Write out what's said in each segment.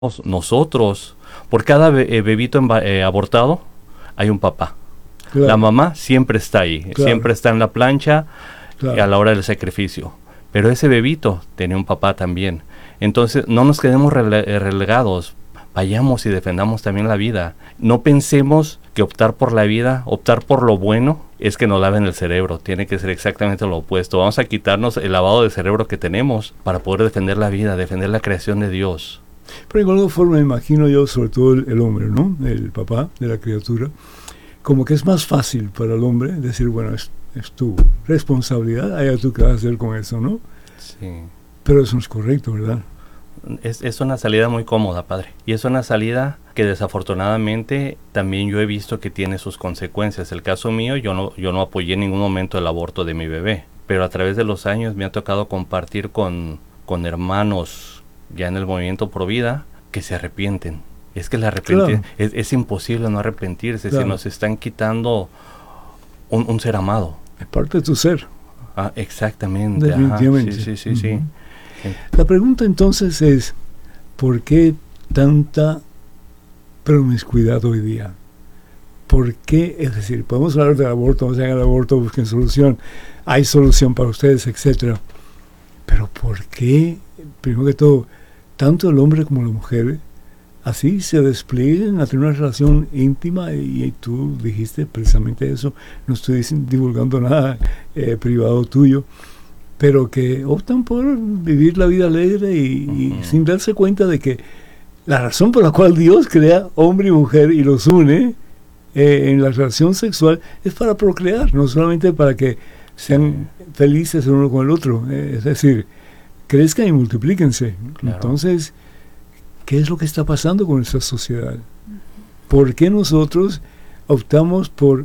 nosotros, por cada bebito abortado, hay un papá. Claro. La mamá siempre está ahí, Claro. siempre está en la plancha Claro. a la hora del sacrificio. Pero ese bebito tenía un papá también. Entonces, no nos quedemos relegados. Vayamos y defendamos también la vida. No pensemos que optar por la vida, optar por lo bueno, es que nos laven el cerebro. Tiene que ser exactamente lo opuesto. Vamos a quitarnos el lavado de cerebro que tenemos para poder defender la vida, defender la creación de Dios. Pero de alguna forma me imagino yo, sobre todo el hombre, ¿no? El papá de la criatura, como que es más fácil para el hombre decir, bueno, es tu responsabilidad, allá tú qué vas a hacer con eso, ¿no? Sí. Pero eso no es correcto, ¿verdad? Es una salida muy cómoda, padre. Y es una salida que desafortunadamente también yo he visto que tiene sus consecuencias. El caso mío, yo no apoyé en ningún momento el aborto de mi bebé. Pero a través de los años me ha tocado compartir con hermanos ya en el movimiento Pro Vida que se arrepienten. Es que Claro. es imposible no arrepentirse. Claro. Si nos están quitando un ser amado. Es parte de tu ser. Ah, exactamente. Definitivamente. Ajá, sí. La pregunta entonces es, ¿por qué tanta promiscuidad hoy día? ¿Por qué? Es decir, podemos hablar del aborto, no se hagan el aborto, busquen solución, hay solución para ustedes, etcétera. Pero ¿por qué, primero que todo, tanto el hombre como la mujer así se desplieguen a tener una relación íntima? Y tú dijiste precisamente eso, no estoy divulgando nada privado tuyo, pero que optan por vivir la vida alegre y sin darse cuenta de que la razón por la cual Dios crea hombre y mujer y los une en la relación sexual es para procrear, no solamente para que sean felices el uno con el otro, es decir, crezcan y multiplíquense. Claro. Entonces, ¿qué es lo que está pasando con nuestra sociedad? ¿Por qué nosotros optamos por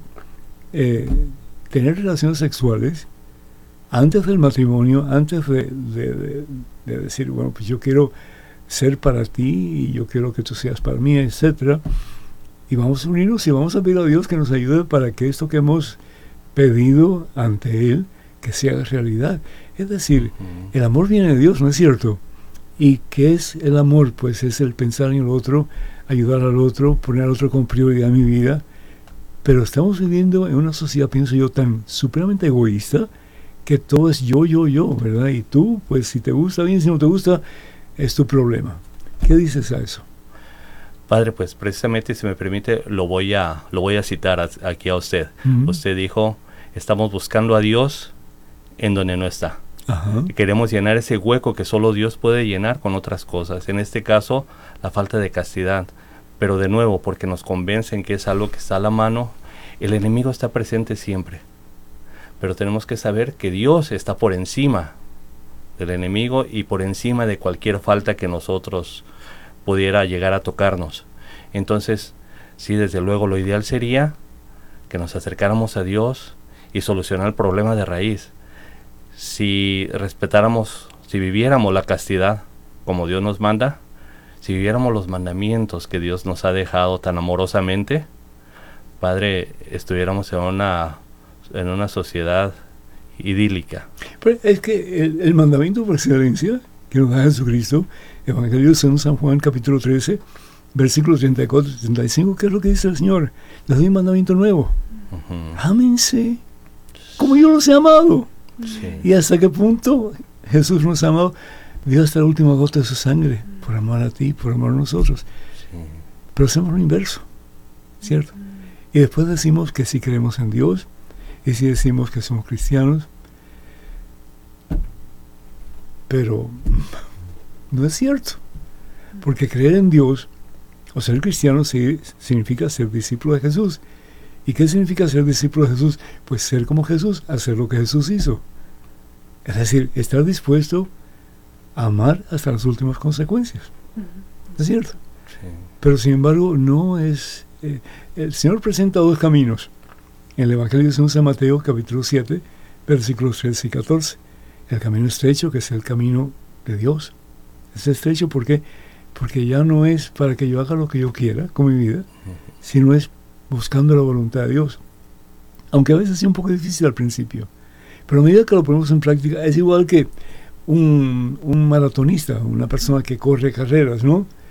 tener relaciones sexuales antes del matrimonio, antes de decir, bueno, pues yo quiero ser para ti y yo quiero que tú seas para mí, etcétera? Y vamos a unirnos y vamos a pedir a Dios que nos ayude para que esto que hemos pedido ante Él, que se haga realidad. Es decir, el amor viene de Dios, ¿no es cierto? ¿Y qué es el amor? Pues es el pensar en el otro, ayudar al otro, poner al otro como prioridad en mi vida. Pero estamos viviendo en una sociedad, pienso yo, tan supremamente egoísta, que todo es yo, ¿verdad? Y tú, pues si te gusta bien, si no te gusta, es tu problema. ¿Qué dices a eso? Padre, pues precisamente, si me permite, lo voy a citar aquí a usted. Uh-huh. Usted dijo, estamos buscando a Dios en donde no está. Ajá. Y queremos llenar ese hueco que solo Dios puede llenar con otras cosas. En este caso, la falta de castidad. Pero de nuevo, porque nos convencen que es algo que está a la mano, el enemigo está presente siempre. Pero tenemos que saber que Dios está por encima del enemigo y por encima de cualquier falta que nosotros pudiera llegar a tocarnos. Entonces, sí, desde luego lo ideal sería que nos acercáramos a Dios y solucionar el problema de raíz. Si respetáramos, si viviéramos la castidad como Dios nos manda, si viviéramos los mandamientos que Dios nos ha dejado tan amorosamente, Padre, estuviéramos en una sociedad idílica. Pero es que el mandamiento por excelencia que nos da Jesucristo, Evangelio según San Juan, capítulo 13, versículos 34 y 35, ¿qué es lo que dice el Señor? Les doy un mandamiento nuevo. Ámense como yo los he amado. Sí. ¿Y hasta qué punto Jesús nos ha amado? Dio hasta la última gota de su sangre por amar a ti, por amar a nosotros. Sí. Pero hacemos lo inverso, ¿cierto? Y después decimos que sí creemos en Dios, y sí decimos que somos cristianos, pero no es cierto, porque creer en Dios o ser cristiano significa ser discípulo de Jesús. ¿Y qué significa ser discípulo de Jesús? Pues ser como Jesús, hacer lo que Jesús hizo. Es decir, estar dispuesto a amar hasta las últimas consecuencias. ¿Es cierto? Sí. Pero sin embargo no es... el Señor presenta dos caminos. En el Evangelio de San Mateo, capítulo 7, versículos 13 y 14. El camino estrecho, que es el camino de Dios. Es estrecho porque ya no es para que yo haga lo que yo quiera con mi vida, sino es buscando la voluntad de Dios. Aunque a veces sea un poco difícil al principio. Pero a medida que lo ponemos en práctica, es igual que un maratonista, una persona que corre carreras, ¿no?